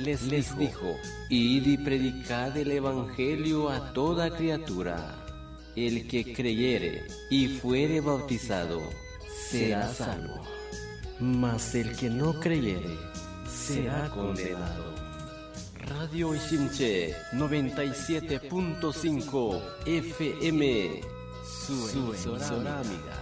les dijo: Id y predicad el evangelio a toda criatura. El que creyere y fuere bautizado será salvo, mas el que no creyere será condenado. Radio Ishimche 97.5 FM, su emisora amiga.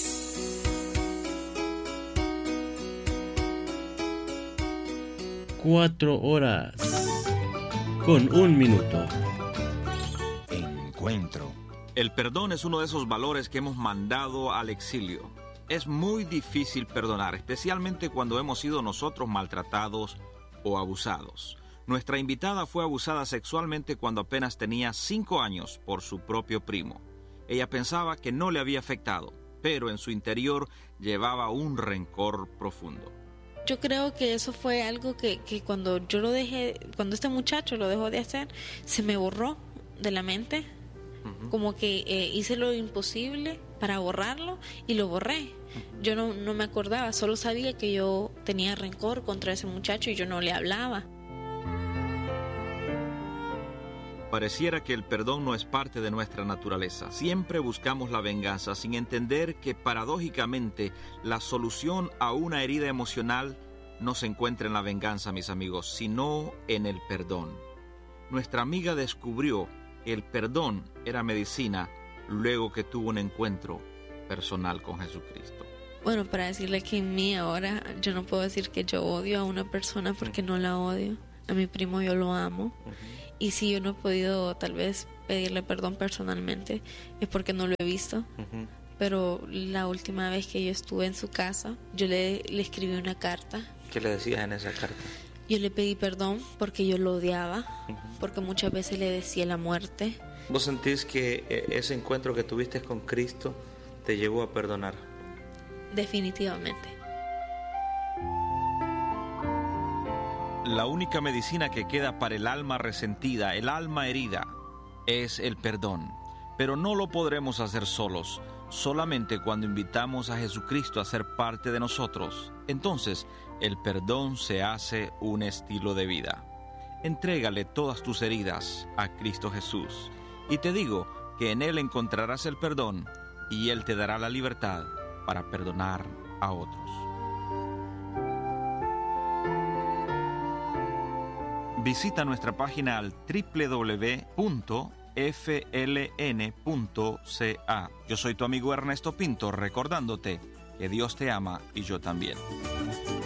Cuatro horas con 1 minuto. Encuentro. El perdón es uno de esos valores que hemos mandado al exilio. Es muy difícil perdonar, especialmente cuando hemos sido nosotros maltratados o abusados. Nuestra invitada fue abusada sexualmente cuando apenas tenía 5 años por su propio primo. Ella pensaba que no le había afectado, pero en su interior llevaba un rencor profundo. Yo creo que eso fue algo que cuando yo lo dejé, cuando este muchacho lo dejó de hacer, se me borró de la mente. Como que hice lo imposible para borrarlo y lo borré. Yo no me acordaba, solo sabía que yo tenía rencor contra ese muchacho y yo no le hablaba. Pareciera que el perdón no es parte de nuestra naturaleza. Siempre buscamos la venganza sin entender que paradójicamente la solución a una herida emocional no se encuentra en la venganza, mis amigos, sino en el perdón. Nuestra amiga descubrió que el perdón era medicina luego que tuvo un encuentro personal con Jesucristo. Bueno, para decirle que en mí ahora yo no puedo decir que yo odio a una persona porque no la odio. A mi primo yo lo amo. Y si yo no he podido tal vez pedirle perdón personalmente es porque no lo he visto. Pero la última vez que yo estuve en su casa, yo le escribí una carta. ¿Qué le decías en esa carta? Yo le pedí perdón porque yo lo odiaba, porque muchas veces le decía la muerte. ¿Vos sentís que ese encuentro que tuviste con Cristo te llevó a perdonar? Definitivamente. La única medicina que queda para el alma resentida, el alma herida, es el perdón. Pero no lo podremos hacer solos, solamente cuando invitamos a Jesucristo a ser parte de nosotros. Entonces, el perdón se hace un estilo de vida. Entrégale todas tus heridas a Cristo Jesús. Y te digo que en Él encontrarás el perdón y Él te dará la libertad para perdonar a otros. Visita nuestra página al www.fln.ca. Yo soy tu amigo Ernesto Pinto, recordándote que Dios te ama y yo también.